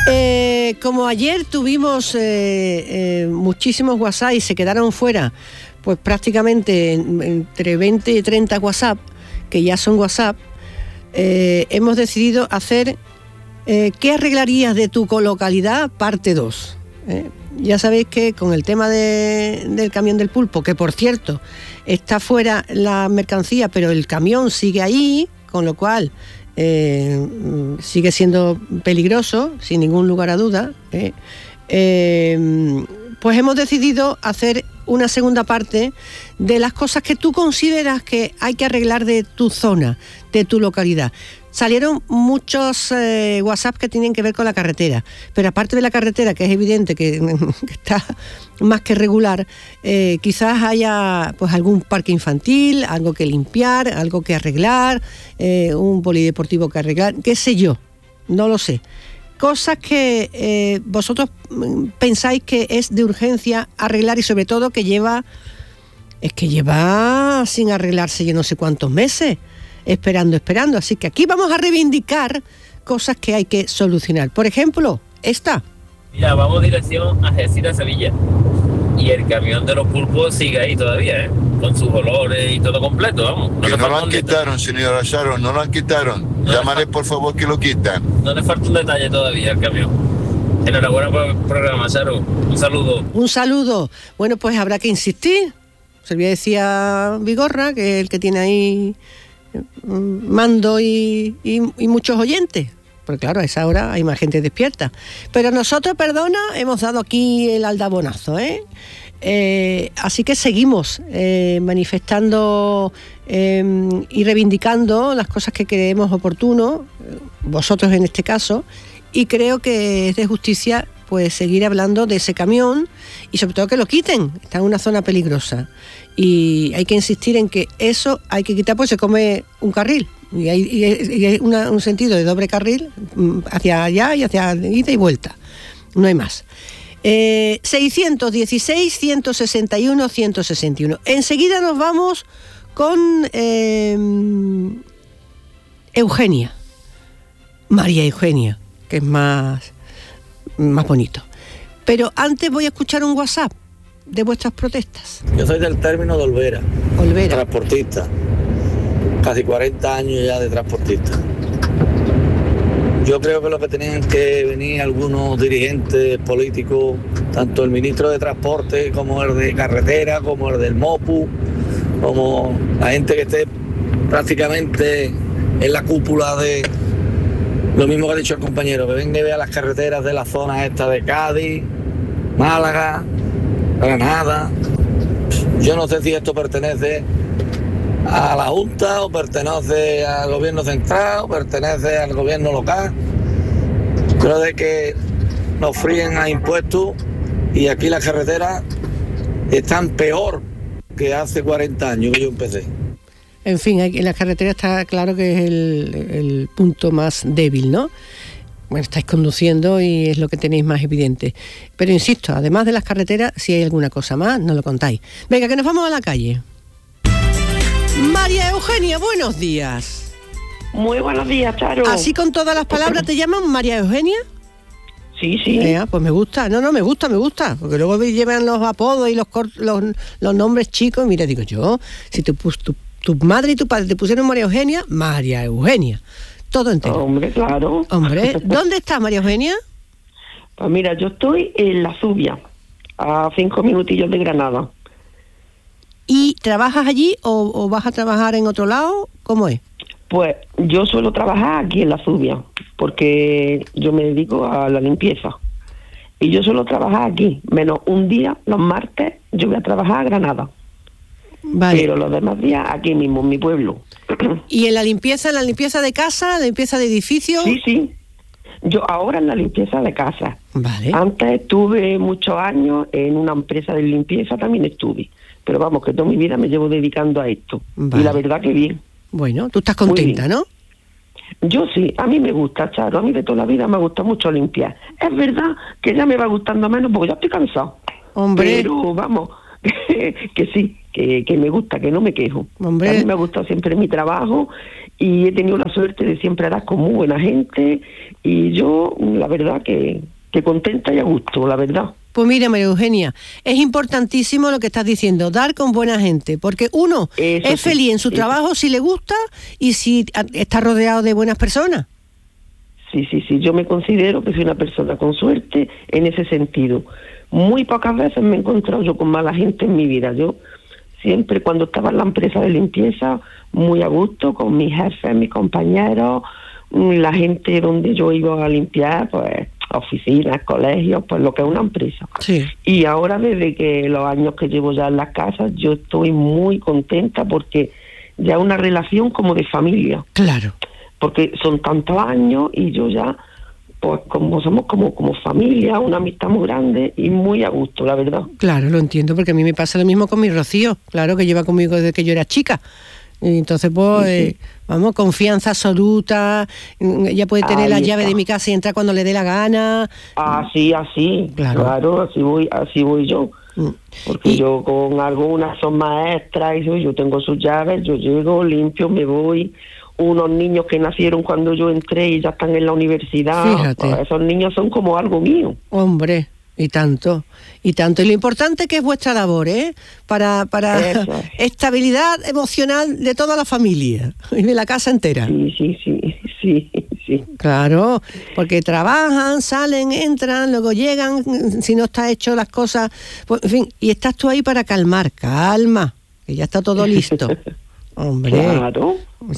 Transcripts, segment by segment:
Como ayer tuvimos muchísimos WhatsApp y se quedaron fuera, pues prácticamente entre 20 y 30 WhatsApp, que ya son WhatsApp, hemos decidido hacer ¿qué arreglarías de tu localidad? Parte 2. Ya sabéis que con el tema del camión del pulpo, que por cierto está fuera la mercancía, pero el camión sigue ahí, con lo cual sigue siendo peligroso, sin ningún lugar a duda, pues hemos decidido hacer una segunda parte de las cosas que tú consideras que hay que arreglar de tu zona, de tu localidad. Salieron muchos WhatsApp que tienen que ver con la carretera, pero aparte de la carretera, que es evidente que está más que regular, quizás haya pues algún parque infantil, algo que limpiar, algo que arreglar, un polideportivo que arreglar, qué sé yo, no lo sé. Cosas que vosotros pensáis que es de urgencia arreglar y sobre todo que lleva sin arreglarse yo no sé cuántos meses, esperando. Así que aquí vamos a reivindicar cosas que hay que solucionar. Por ejemplo, esta. Mira, vamos dirección a Algeciras, Sevilla. Y el camión de los pulpos sigue ahí todavía, con sus olores y todo completo, vamos. Que no lo han quitaron, señora Sharon, no lo han quitaron. Llámale por favor que lo quitan. No le falta un detalle todavía al camión. Enhorabuena por el programa, Sharon. Un saludo. Bueno, pues habrá que insistir. Se lo decía Vigorra, que es el que tiene ahí mando y muchos oyentes. Porque claro, a esa hora hay más gente despierta. Pero nosotros, perdona, hemos dado aquí el aldabonazo, así que seguimos manifestando y reivindicando las cosas que creemos oportuno, vosotros en este caso, y creo que es de justicia pues seguir hablando de ese camión y sobre todo que lo quiten. Está en una zona peligrosa y hay que insistir en que eso hay que quitar, pues se come un carril. Y hay un sentido de doble carril hacia allá y hacia ida y vuelta. No hay más. 616, 161, 161. Enseguida nos vamos con Eugenia. María Eugenia, que es más bonito. Pero antes voy a escuchar un WhatsApp de vuestras protestas. Yo soy del término de Olvera. Transportista. Casi 40 años ya de transportista. Yo creo que lo que tenían que venir algunos dirigentes políticos, tanto el ministro de Transporte como el de Carretera, como el del MOPU, como la gente que esté prácticamente en la cúpula de lo mismo que ha dicho el compañero, que venga y vea las carreteras de la zona esta de Cádiz, Málaga, Granada. Yo no sé si esto pertenece a la Junta o pertenece al gobierno central o pertenece al gobierno local. Creo de que nos fríen a impuestos y aquí las carreteras están peor que hace 40 años que yo empecé. En fin, en las carreteras está claro que es el punto más débil, ¿no? Bueno, estáis conduciendo y es lo que tenéis más evidente. Pero insisto, además de las carreteras, si hay alguna cosa más, nos lo contáis. Venga, que nos vamos a la calle. María Eugenia, buenos días. Muy buenos días, Charo. ¿Así con todas las palabras te llaman María Eugenia? Sí, sí. Pues me gusta. No, me gusta. Porque luego llevan los apodos y los nombres chicos. Mira, digo yo, si tu madre y tu padre te pusieron María Eugenia. Todo entero. Hombre, claro. Hombre, ¿dónde estás, María Eugenia? Pues mira, yo estoy en La Zubia, a 5 minutillos de Granada. ¿Y trabajas allí o vas a trabajar en otro lado? ¿Cómo es? Pues yo suelo trabajar aquí en La Zubia, porque yo me dedico a la limpieza. Y yo suelo trabajar aquí, menos un día, los martes, yo voy a trabajar a Granada. Vale. Pero los demás días aquí mismo, en mi pueblo. ¿Y en la limpieza de casa, la limpieza de edificio? Sí. Yo ahora en la limpieza de casa. Vale. Antes estuve muchos años en una empresa de limpieza, también estuve. Pero vamos, que toda mi vida me llevo dedicando a esto. Vale. Y la verdad que bien. Bueno, tú estás contenta, ¿no? Yo sí, a mí me gusta, Charo. A mí de toda la vida me gusta mucho limpiar. Es verdad que ya me va gustando menos porque ya estoy cansado. Hombre. Pero vamos, que sí, que me gusta, que no me quejo. Hombre. A mí me ha gustado siempre mi trabajo y he tenido la suerte de siempre dar con muy buena gente, y yo, la verdad, que contenta y a gusto, la verdad. Pues mira, María Eugenia, es importantísimo lo que estás diciendo, dar con buena gente, porque uno es feliz en su trabajo si le gusta y si está rodeado de buenas personas. Sí, yo me considero que soy una persona con suerte en ese sentido. Muy pocas veces me he encontrado yo con mala gente en mi vida. Yo siempre, cuando estaba en la empresa de limpieza, muy a gusto, con mis jefes, mis compañeros, la gente donde yo iba a limpiar, pues oficinas, colegios, pues lo que es una empresa. Sí. Y ahora, desde que los años que llevo ya en las casas, yo estoy muy contenta porque ya es una relación como de familia. Claro. Porque son tantos años y yo ya, pues como somos como familia, una amistad muy grande y muy a gusto, la verdad. Claro, lo entiendo, porque a mí me pasa lo mismo con mi Rocío, claro, que lleva conmigo desde que yo era chica. Y entonces, pues, vamos, confianza absoluta, ella puede tener la llave de mi casa y entrar cuando le dé la gana. Así, claro, así voy yo. Porque yo con algunas son maestras y yo tengo sus llaves, yo llego, limpio, me voy. Unos niños que nacieron cuando yo entré y ya están en la universidad, fíjate. Pues esos niños son como algo mío. Hombre, y tanto. Y lo importante que es vuestra labor, para estabilidad emocional de toda la familia y de la casa entera. Sí. Claro, porque trabajan, salen, entran, luego llegan, si no está hecho las cosas, pues, en fin, y estás tú ahí para calma, que ya está todo listo. Hombre. Claro.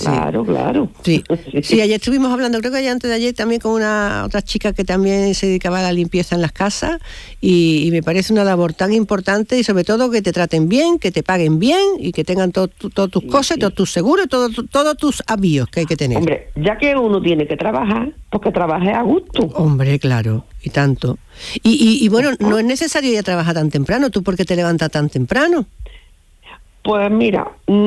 Sí, ayer estuvimos hablando, creo que ayer antes de ayer, también con otra chica que también se dedicaba a la limpieza en las casas y me parece una labor tan importante y sobre todo que te traten bien, que te paguen bien y que tengan todas tus cosas, todos tus seguros, todos tus avíos que hay que tener. Hombre, ya que uno tiene que trabajar, pues que trabaje a gusto. Hombre, claro, y tanto. Y bueno, no es necesario ya trabajar tan temprano. ¿Tú por qué te levantas tan temprano? Pues mira,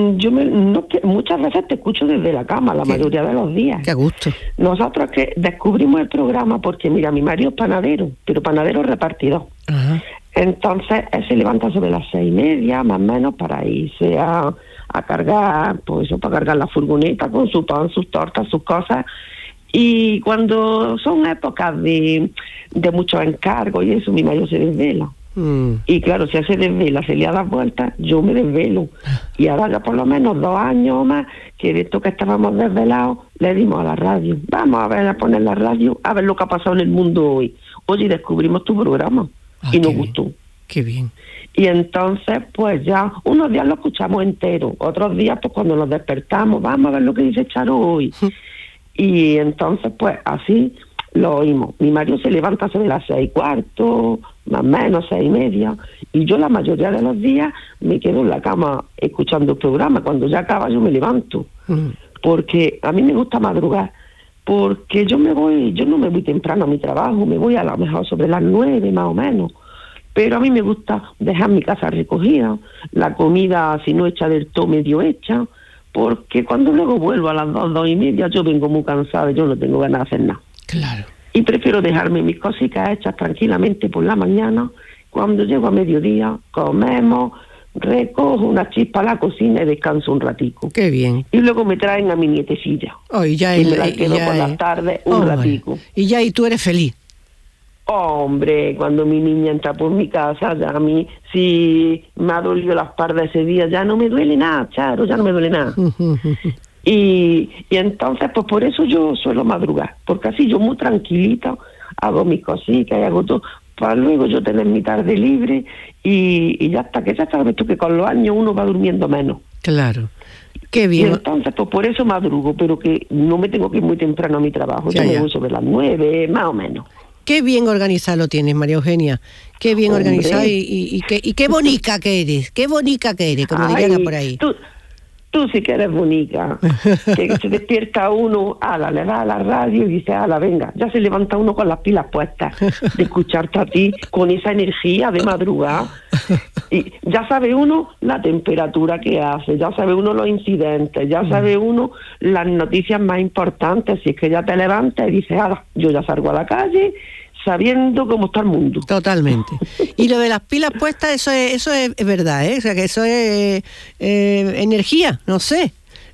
muchas veces te escucho desde la cama, la mayoría de los días. Qué a gusto. Nosotros que descubrimos el programa porque, mira, mi marido es panadero, pero panadero repartidor. Ajá. Entonces, él se levanta sobre las 6:30, más o menos, para irse a cargar, pues eso, para cargar la furgoneta con su pan, sus tortas, sus cosas. Y cuando son épocas de muchos encargos y eso, mi marido se desvela. Y claro, si se desvela, se le da vueltas, yo me desvelo. Y ahora ya por lo menos 2 años o más que de esto que estábamos desvelados, le dimos a la radio. Vamos a poner la radio, a ver lo que ha pasado en el mundo hoy. Oye, descubrimos tu programa y nos gustó. Qué bien. Y entonces, pues ya, unos días lo escuchamos entero, otros días, pues cuando nos despertamos, vamos a ver lo que dice Charo hoy. Y entonces, pues así lo oímos. Mi marido se levanta sobre las 6:15, más o menos 6:30, y yo la mayoría de los días me quedo en la cama escuchando el programa. Cuando ya acaba yo me levanto, porque a mí me gusta madrugar, porque yo no me voy temprano a mi trabajo, me voy a lo mejor sobre las 9 más o menos, pero a mí me gusta dejar mi casa recogida, la comida si no hecha del todo medio hecha, porque cuando luego vuelvo a las 2:30 yo vengo muy cansada, yo no tengo ganas de hacer nada. Claro. Y prefiero dejarme mis cositas hechas tranquilamente por la mañana. Cuando llego a mediodía, comemos, recojo una chispa a la cocina y descanso un ratico. Qué bien. Y luego me traen a mi nietecilla. Y me la quedo por la tarde un ratico. Y tú eres feliz. Hombre, cuando mi niña entra por mi casa, ya a mí, si me ha dolido la espalda ese día, ya no me duele nada, Charo, ya no me duele nada. Y entonces, pues por eso yo suelo madrugar, porque así yo muy tranquilita hago mis cositas y hago todo, para luego yo tener mi tarde libre y ya hasta que ya sabes tú que con los años uno va durmiendo menos. Claro, qué bien. Y entonces, pues por eso madrugo, pero que no me tengo que ir muy temprano a mi trabajo, yo me voy sobre las 9, más o menos. Qué bien organizado lo tienes, María Eugenia. Qué bien organizado y qué bonica que eres. Qué bonica que eres, como dirían por ahí. Tú sí que eres bonita, que se despierta uno, le da a la radio y dice, venga, ya se levanta uno con las pilas puestas de escucharte a ti con esa energía de madrugada. Y ya sabe uno la temperatura que hace, ya sabe uno los incidentes, ya sabe uno las noticias más importantes. Si es que ya te levantas y dices, yo ya salgo a la calle sabiendo cómo está el mundo. Totalmente. Y lo de las pilas puestas, eso es verdad, ¿eh? O sea, que eso es energía, no sé.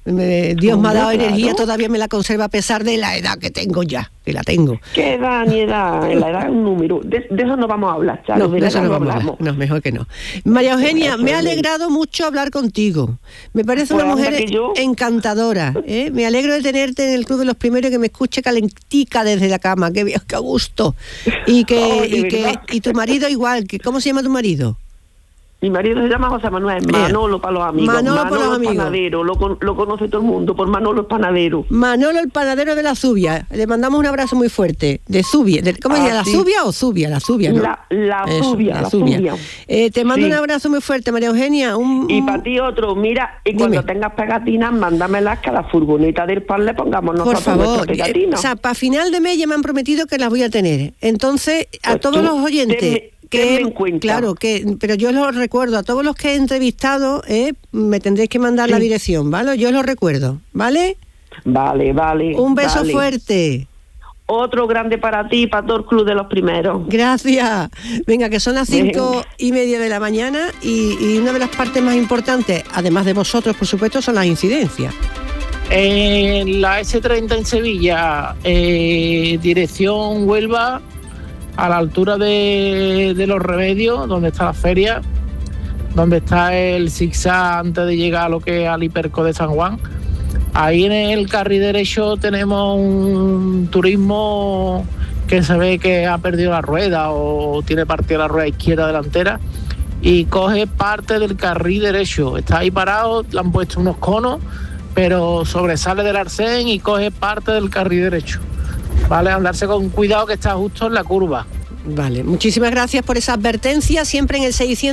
Dios me ha dado Claro. energía, todavía me la conserva a pesar de la edad que tengo ya, que la tengo. ¿Qué edad ni edad? La edad es un número. De eso no vamos a hablar, Charo. No, de de eso edad no no vamos a hablamos. hablar. No, mejor que no. María Eugenia, Eso me ha es bien. alegrado mucho hablar contigo. Me parece Pues una anda mujer que yo. encantadora. Me alegro de tenerte en el Club de los Primeros y que me escuche calentica desde la cama. Qué bien, qué a gusto. Y y tu marido igual. ¿Cómo se llama tu marido? Mi marido se llama José Manuel, Manolo para los amigos. Manolo para los amigos. Panadero, lo conoce todo el mundo por Manolo el panadero. Manolo, el panadero de la Zubia. Le mandamos un abrazo muy fuerte. De Zubia. ¿Cómo se llama? ¿La sí. Zubia o Zubia? La Zubia, ¿no? La Eso, Zubia, la Zubia. Zubia. Te mando Sí. un abrazo muy fuerte, María Eugenia. Y para ti otro, mira, y cuando Dime. tengas pegatinas, mándamelas, que a la furgoneta del pan le pongamos Por nosotros favor, nuestras pegatinas. o sea, para final de mes ya me han prometido que las voy a tener. Entonces, a Pues todos tú los oyentes tenme en cuenta. claro, pero yo los recuerdo, a todos los que he entrevistado, me tendréis que mandar la Sí. dirección, ¿vale? Yo los recuerdo, ¿vale? Vale. Un beso vale. fuerte. Otro grande para ti y para todo el Club de los Primeros. Gracias. Venga, que son las Venga. 5:30 de la mañana y una de las partes más importantes, además de vosotros, por supuesto, son las incidencias. En la S30 en Sevilla, dirección Huelva, a la altura de los Remedios, donde está la feria, donde está el zigzag antes de llegar a lo que es al Hiperco de San Juan. Ahí en el carril derecho tenemos un turismo que se ve que ha perdido la rueda o tiene partida la rueda izquierda delantera y coge parte del carril derecho. Está ahí parado, le han puesto unos conos, pero sobresale del arcén y coge parte del carril derecho. Vale, andarse con cuidado que está justo en la curva. Vale, muchísimas gracias por esa advertencia, siempre en el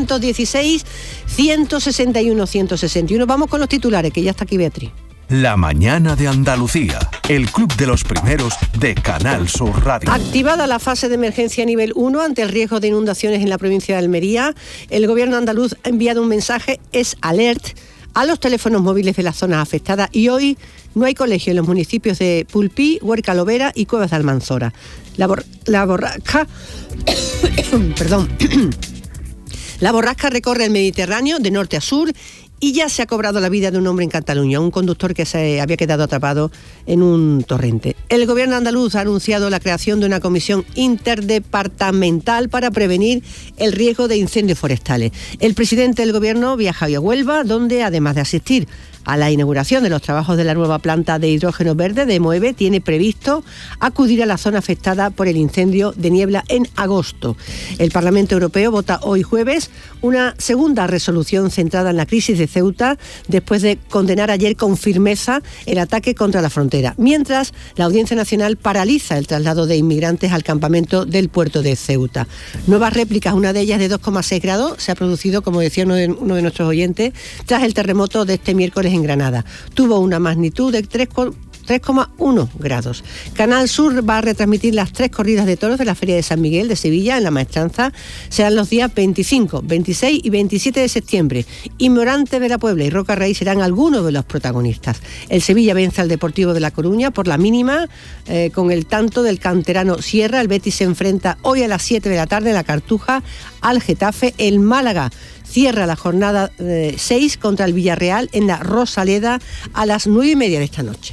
616-161-161. Vamos con los titulares, que ya está aquí Beatriz. La mañana de Andalucía, el Club de los Primeros de Canal Sur Radio. Activada la fase de emergencia nivel 1 ante el riesgo de inundaciones en la provincia de Almería, el gobierno andaluz ha enviado un mensaje, es alert, a los teléfonos móviles de las zonas afectadas y hoy no hay colegio en los municipios de Pulpí, Huerca Lovera y Cuevas de Almanzora. La borrasca perdón. La borrasca recorre el Mediterráneo de norte a sur y ya se ha cobrado la vida de un hombre en Cataluña, un conductor que se había quedado atrapado en un torrente. El gobierno andaluz ha anunciado la creación de una comisión interdepartamental para prevenir el riesgo de incendios forestales. El presidente del gobierno viaja hoy a Huelva, donde además de asistir a la inauguración de los trabajos de la nueva planta de hidrógeno verde de Moeve, tiene previsto acudir a la zona afectada por el incendio de Niebla en agosto. El Parlamento Europeo vota hoy jueves una segunda resolución centrada en la crisis de Ceuta, después de condenar ayer con firmeza el ataque contra la frontera, mientras la Audiencia Nacional paraliza el traslado de inmigrantes al campamento del puerto de Ceuta. Nuevas réplicas, una de ellas de 2,6 grados, se ha producido, como decía uno de nuestros oyentes, tras el terremoto de este miércoles en Granada. Tuvo una magnitud de 3,1 grados. Canal Sur va a retransmitir las 3 corridas de toros de la Feria de San Miguel de Sevilla en La Maestranza. Serán los días 25, 26 y 27 de septiembre. Y Morante de la Puebla y Roca Rey serán algunos de los protagonistas. El Sevilla vence al Deportivo de La Coruña por la mínima, con el tanto del canterano Sierra. El Betis se enfrenta hoy a las 7 de la tarde en la Cartuja al Getafe. El Málaga cierra la jornada 6 contra el Villarreal en la Rosaleda a las 9:30 de esta noche.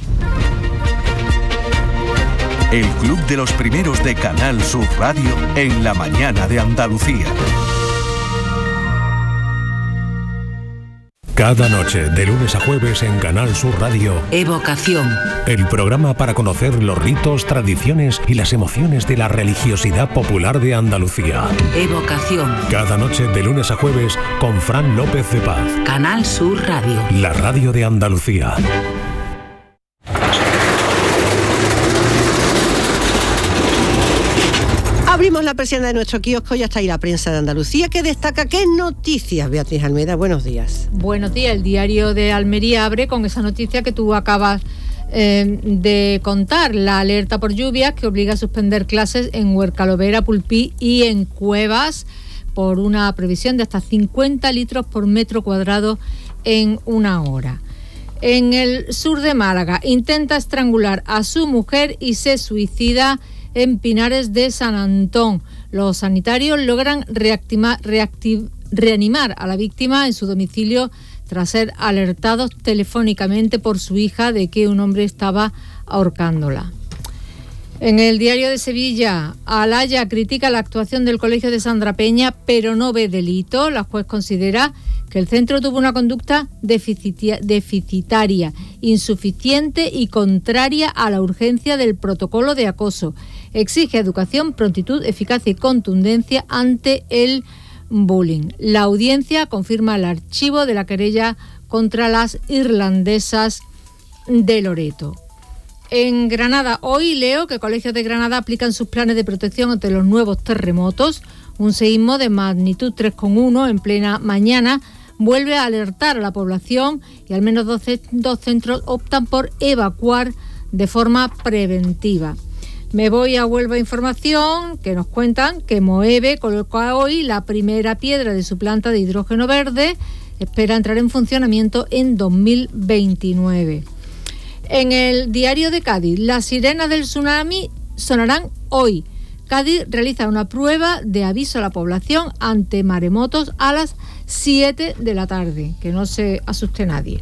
El Club de los Primeros de Canal Sur Radio en la mañana de Andalucía. Cada noche, de lunes a jueves en Canal Sur Radio, Evocación. el programa para conocer los ritos, tradiciones y las emociones de la religiosidad popular de Andalucía. Evocación. Cada noche, de lunes a jueves, con Fran López de Paz. Canal Sur Radio. La radio de Andalucía. Abrimos la persiana de nuestro kiosco y ya está ahí la prensa de Andalucía que destaca qué noticias. Beatriz Almeda, buenos días. Buenos días, el diario de Almería abre con esa noticia que tú acabas de contar, la alerta por lluvias que obliga a suspender clases en Huerca Lovera, Pulpí y en Cuevas por una previsión de hasta 50 litros por metro cuadrado en una hora. En el sur de Málaga intenta estrangular a su mujer y se suicida en Pinares de San Antón. Los sanitarios logran reanimar a la víctima en su domicilio tras ser alertados telefónicamente por su hija de que un hombre estaba ahorcándola. En el Diario de Sevilla, Alaya critica la actuación del Colegio de Sandra Peña, pero no ve delito. La juez considera que el centro tuvo una conducta deficitaria, insuficiente y contraria a la urgencia del protocolo de acoso. Exige educación, prontitud, eficacia y contundencia ante el bullying. La audiencia confirma el archivo de la querella contra las irlandesas de Loreto. En Granada, hoy leo que colegios de Granada aplican sus planes de protección ante los nuevos terremotos. Un seísmo de magnitud 3,1 en plena mañana vuelve a alertar a la población y al menos dos centros optan por evacuar de forma preventiva. Me voy a Huelva Información, que nos cuentan que Moeve coloca hoy la primera piedra de su planta de hidrógeno verde. Espera entrar en funcionamiento en 2029. En el Diario de Cádiz, las sirenas del tsunami sonarán hoy. Cádiz realiza una prueba de aviso a la población ante maremotos a las 7 de la tarde. Que no se asuste nadie.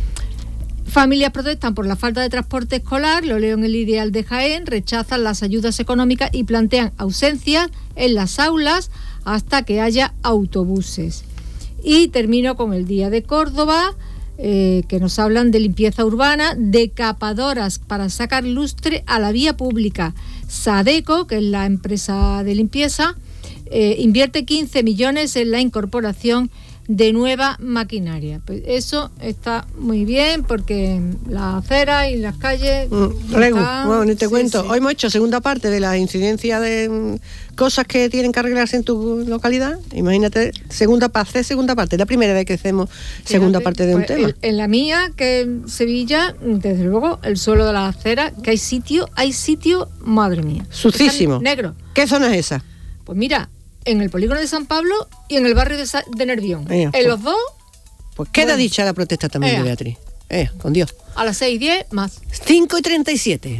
Familias protestan por la falta de transporte escolar, lo leo en el Ideal de Jaén, rechazan las ayudas económicas y plantean ausencias en las aulas hasta que haya autobuses. Y termino con el Día de Córdoba, que nos hablan de limpieza urbana, decapadoras para sacar lustre a la vía pública. Sadeco, que es la empresa de limpieza, invierte 15 millones en la incorporación de nueva maquinaria. Pues eso está muy bien porque las aceras y las calles... Bueno, ni te cuento. Hoy hemos hecho segunda parte de la incidencia de cosas que tienen que arreglarse en tu localidad. Imagínate, segunda parte. La primera vez que hacemos segunda parte de un tema. En la mía, que en Sevilla, desde luego, el suelo de las aceras, que hay sitio, madre mía. Sucísimo. Negro. ¿Qué zona es esa? Pues mira, en el polígono de San Pablo y en el barrio de Nervión. En los dos... Pues queda dicha la protesta también de Beatriz. Con Dios. A las 6:10 más. 5:37.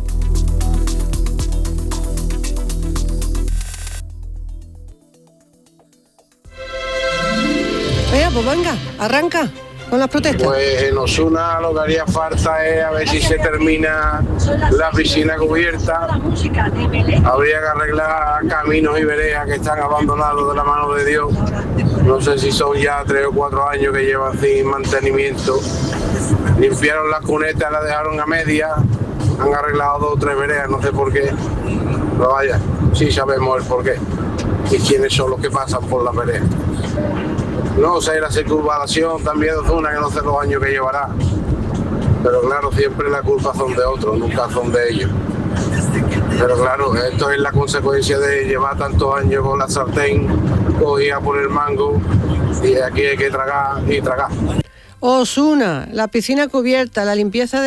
Pues venga, arranca con las protestas. Pues en Osuna lo que haría falta es a ver si se termina la piscina cubierta. Habría que arreglar caminos y veredas que están abandonados de la mano de Dios. No sé si son ya 3 o 4 años que llevan sin mantenimiento. Limpiaron las cunetas, las dejaron a media, han arreglado 2 o 3 veredas, no sé por qué. Pero vaya, sí sabemos el por qué y quiénes son los que pasan por las veredas. No sé, la circunvalación también de Osuna, que no sé los años que llevará. Pero claro, siempre la culpa son de otros, nunca son de ellos. Pero claro, esto es la consecuencia de llevar tantos años con la sartén cogida por el mango y aquí hay que tragar y tragar. Osuna, la piscina cubierta, la limpieza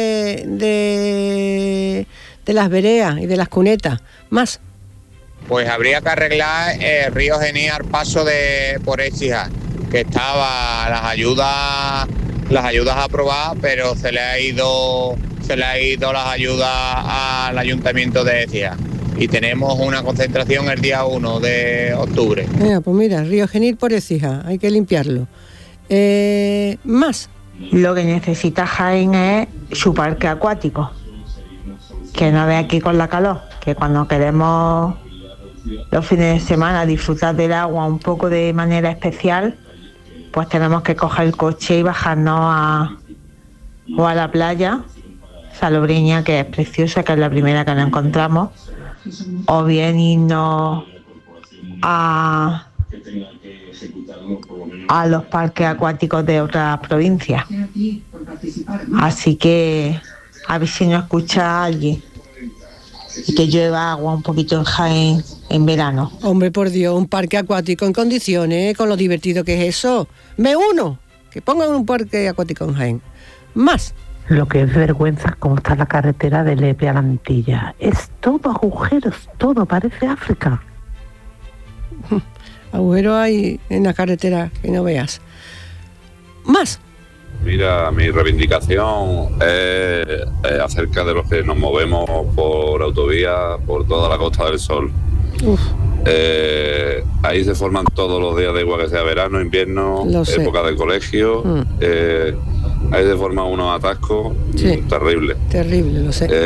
de las veredas y de las cunetas. Más. Pues habría que arreglar el río Genil al paso por Écija, que estaba las ayudas aprobadas, pero se le ha ido las ayudas al ayuntamiento de Écija. Y tenemos una concentración el día 1 de octubre. Pues mira, río Genil por Écija, hay que limpiarlo. Más. Lo que necesita Jaén es su parque acuático. Que no ve aquí con la calor, que cuando queremos los fines de semana disfrutar del agua un poco de manera especial, pues tenemos que coger el coche y bajarnos a la playa Salobreña, que es preciosa, que es la primera que nos encontramos, o bien irnos a los parques acuáticos de otras provincias. Así que a ver si nos escucha alguien y que llueva agua un poquito en Jaén en verano. Hombre, por Dios, un parque acuático en condiciones, con lo divertido que es eso. Me uno, que pongan un parque acuático en Jaén. Más. Lo que es vergüenza es cómo está la carretera de Lepe a la Antilla. Es todo agujeros, todo, parece África. Agujeros hay en la carretera que no veas. Más. Mira, mi reivindicación es acerca de los que nos movemos por autovía por toda la Costa del Sol. Ahí se forman todos los días, da igual que sea verano, invierno, época de colegio. Ahí se forman unos atascos terribles. Terrible, lo sé.